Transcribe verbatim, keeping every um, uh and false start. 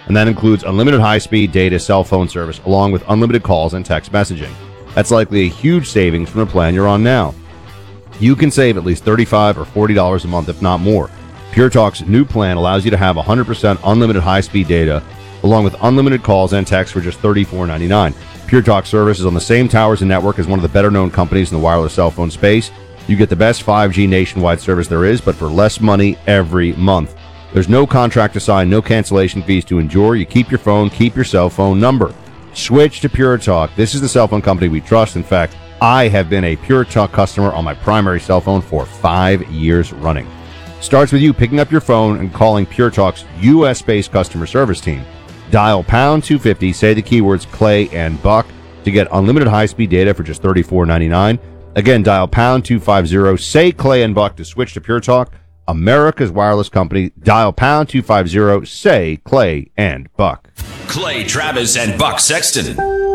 and that includes unlimited high-speed data cell phone service along with unlimited calls and text messaging. That's likely a huge savings from the plan you're on now. You can save at least thirty-five dollars or forty dollars a month, if not more. Pure Talk's new plan allows you to have one hundred percent unlimited high-speed data along with unlimited calls and texts for just thirty-four ninety-nine. Pure Talk service is on the same towers and network as one of the better-known companies in the wireless cell phone space. You get the best five G nationwide service there is, but for less money every month. There's no contract to sign, no cancellation fees to endure. You keep your phone, keep your cell phone number. Switch to Pure Talk. This is the cell phone company we trust. In fact, I have been a Pure Talk customer on my primary cell phone for five years running. Starts with you picking up your phone and calling Pure Talk's U S-based customer service team. Dial pound two fifty, say the keywords Clay and Buck to get unlimited high-speed data for just thirty-four ninety-nine. Again, dial pound two fifty, say Clay and Buck to switch to Pure Talk, America's wireless company. Dial pound two fifty, say Clay and Buck. Clay Travis and Buck Sexton.